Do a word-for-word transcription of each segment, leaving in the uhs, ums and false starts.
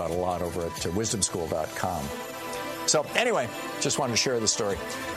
about a lot over at uh, wisdom school dot com. So anyway, just wanted to share the story.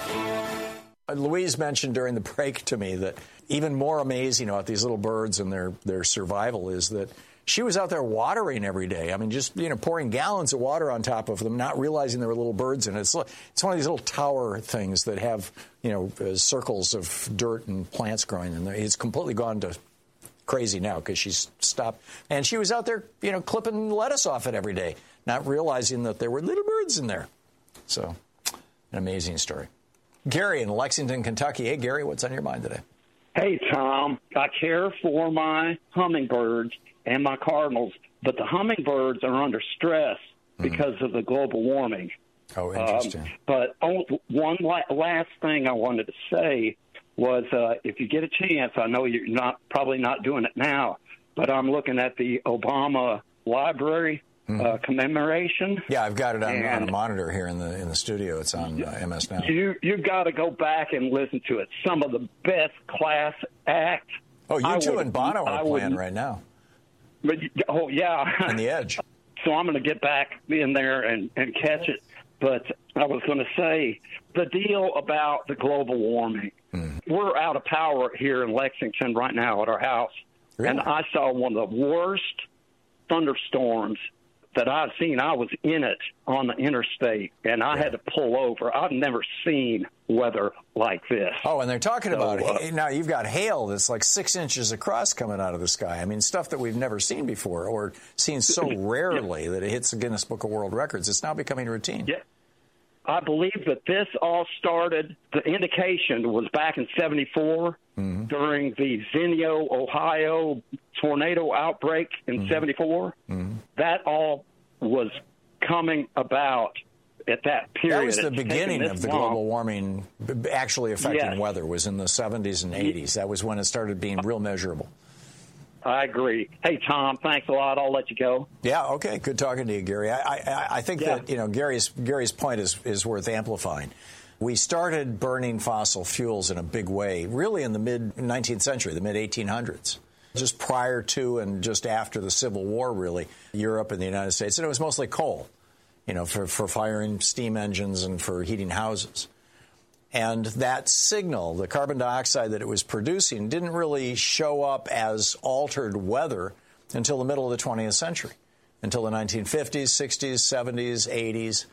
Louise mentioned during the break to me that even more amazing about these little birds and their, their survival is that she was out there watering every day. I mean, just, you know, pouring gallons of water on top of them, not realizing there were little birds in it. It's, it's one of these little tower things that have, you know, uh, circles of dirt and plants growing in there. It's completely gone to crazy now because she's stopped. And she was out there, you know, clipping lettuce off it every day, not realizing that there were little birds in there. So, an amazing story. Gary in Lexington, Kentucky. Hey, Gary, what's on your mind today? Hey, Tom. I care for my hummingbirds and my cardinals, but the hummingbirds are under stress because mm. of the global warming. Oh, interesting. Um, but oh, one la- last thing I wanted to say was uh, if you get a chance, I know you're not probably not doing it now, but I'm looking at the Obama Library mm. uh, commemoration. Yeah, I've got it on, on a monitor here in the in the studio. It's on uh, M S Now. You you got to go back and listen to it. Some of the best class act. Oh, you I two would, and Bono are I playing would, right now. But oh yeah, on the Edge. So I'm going to get back in there and, and catch it. But I was going to say the deal about the global warming. Mm. We're out of power here in Lexington right now at our house. Really? And I saw one of the worst thunderstorms that I've seen. I was in it on the interstate, and I yeah. had to pull over. I've never seen weather like this. Oh, and they're talking so, about uh, it. Now, you've got hail that's like six inches across coming out of the sky. I mean, stuff that we've never seen before or seen so rarely yeah. that it hits the Guinness Book of World Records. It's now becoming routine. Yeah. I believe that this all started, the indication was back in seventy-four mm-hmm. during the Zinio, Ohio tornado outbreak in mm-hmm. seventy-four. Mm-hmm. That all was coming about at that period. That was the it's beginning of the long. global warming actually affecting yes. weather, was in the seventies and eighties. That was when it started being real measurable. I agree. Hey, Tom, thanks a lot. I'll let you go. Yeah, okay. Good talking to you, Gary. I, I, I think yeah. that, you know, Gary's Gary's point is, is worth amplifying. We started burning fossil fuels in a big way, really in the mid-nineteenth century, the mid-eighteen hundreds, just prior to and just after the Civil War, really, Europe and the United States. And it was mostly coal, you know, for, for firing steam engines and for heating houses. And that signal, the carbon dioxide that it was producing, didn't really show up as altered weather until the middle of the twentieth century, until the nineteen fifties, sixties, seventies, eighties.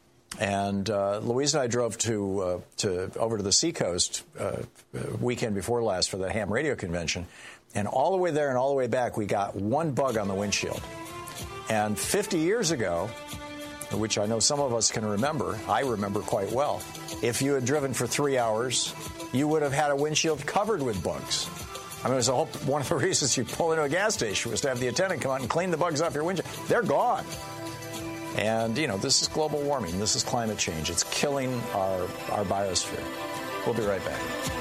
And uh, Louise and I drove to uh, to over to the Seacoast uh, weekend before last for the ham radio convention. And all the way there and all the way back, we got one bug on the windshield. And fifty years ago, which I know some of us can remember, I remember quite well, if you had driven for three hours, you would have had a windshield covered with bugs. I mean, it was a whole, one of the reasons you pull into a gas station was to have the attendant come out and clean the bugs off your windshield. They're gone. And, you know, this is global warming. This is climate change. It's killing our, our biosphere. We'll be right back.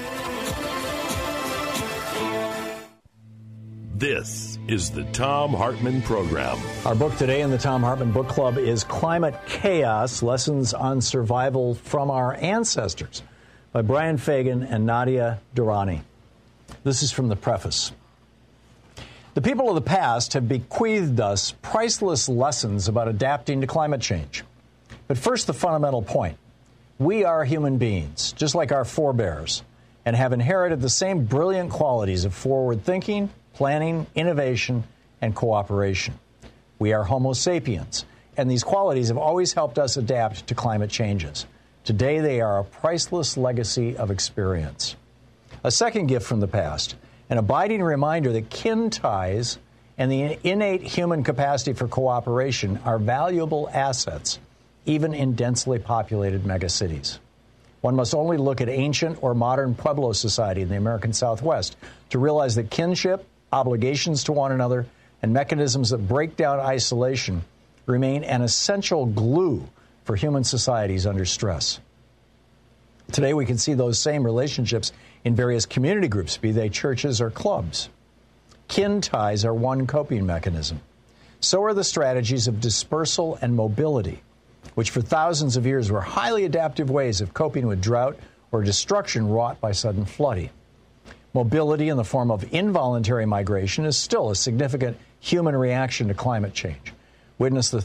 This is the Thom Hartmann Program. Our book today in the Thom Hartmann Book Club is Climate Chaos, Lessons on Survival from Our Ancestors by Brian Fagan and Nadia Durrani. This is from the preface. The people of the past have bequeathed us priceless lessons about adapting to climate change. But first, the fundamental point. We are human beings, just like our forebears, and have inherited the same brilliant qualities of forward thinking, planning, innovation, and cooperation. We are Homo sapiens, and these qualities have always helped us adapt to climate changes. Today, they are a priceless legacy of experience. A second gift from the past, an abiding reminder that kin ties and the innate human capacity for cooperation are valuable assets, even in densely populated megacities. One must only look at ancient or modern Pueblo society in the American Southwest to realize that kinship, obligations to one another, and mechanisms that break down isolation remain an essential glue for human societies under stress. Today, we can see those same relationships in various community groups, be they churches or clubs. Kin ties are one coping mechanism. So are the strategies of dispersal and mobility, which for thousands of years were highly adaptive ways of coping with drought or destruction wrought by sudden flooding. Mobility in the form of involuntary migration is still a significant human reaction to climate change. Witness the